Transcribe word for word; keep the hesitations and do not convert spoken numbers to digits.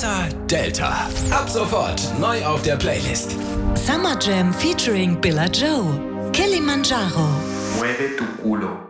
Salsa Delta. Ab sofort neu auf der Playlist. Summer Jam featuring Billa Joe. Kilimanjaro. Mueve tu culo.